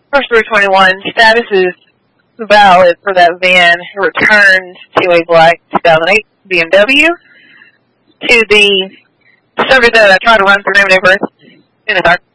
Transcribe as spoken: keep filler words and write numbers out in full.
First through twenty-one, status is valid for that van. Returned to a black two thousand eight B M W. To the subject that I tried to run for name and address in a dark.